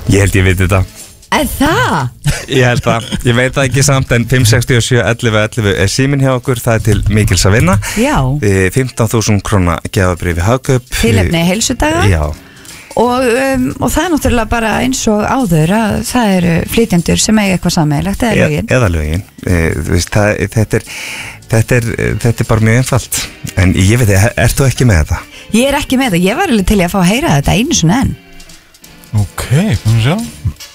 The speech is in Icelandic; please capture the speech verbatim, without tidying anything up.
Ég held ég veit þetta. Er það? Ég held það, ég veit það ekki samt en fimm sex sjö ellefu ellefu er síminn hjá okkur, það er til mikils að vinna. Já. fimmtán þúsund króna gjafabréf í Hagkaup. Tilefni heilsudaga. Já. Og, um, og það er náttúrulega bara eins og áður að það eru flytjendur sem eiga eitthvað sameiginlegt eða lögin. Eða lögin. E, veist, það, þetta, er, þetta, er, þetta er bara mjög einfalt. En ég veit, er, ert þú ekki með þetta? Ég er ekki með þetta, ég var alveg til að fá að heyra þetta einu svona enn. Ok, komum við sjá.